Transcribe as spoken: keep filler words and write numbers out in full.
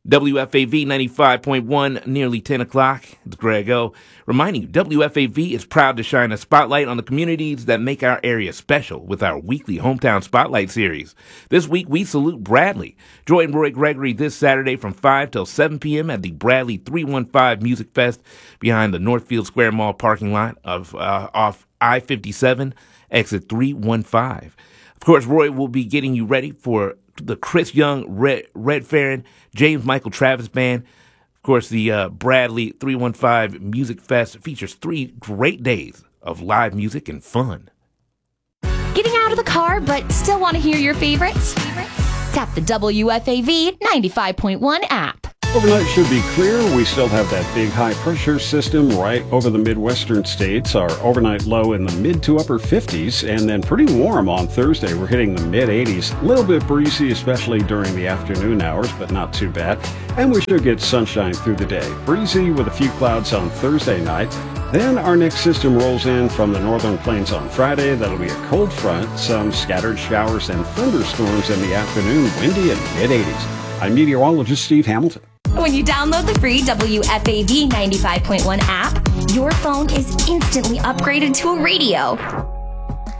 W F A V ninety-five point one, nearly ten o'clock. It's Greg O. Reminding you, W F A V is proud to shine a spotlight on the communities that make our area special with our weekly Hometown Spotlight series. This week, we salute Bradley. Join Roy Gregory this Saturday from five till seven p.m. at the Bradley three one five Music Fest behind the Northfield Square Mall parking lot of uh, off I fifty-seven, exit three one five. Of course, Roy will be getting you ready for the Chris Young, Red, Red Farron, James Michael Travis Band. Of course, the uh, Bradley three one five Music Fest features three great days of live music and fun. Getting out of the car but still want to hear your favorites? Tap the W F A V ninety-five point one app. Overnight should be clear. We still have that big high-pressure system right over the Midwestern states. Our overnight low in the mid to upper fifties, and then pretty warm on Thursday. We're hitting the mid-eighties. A little bit breezy, especially during the afternoon hours, but not too bad. And we should get sunshine through the day. Breezy with a few clouds on Thursday night. Then our next system rolls in from the northern plains on Friday. That'll be a cold front, some scattered showers and thunderstorms in the afternoon, windy and mid-eighties. I'm meteorologist Steve Hamilton. When you download the free W F A V ninety-five point one app, your phone is instantly upgraded to a radio.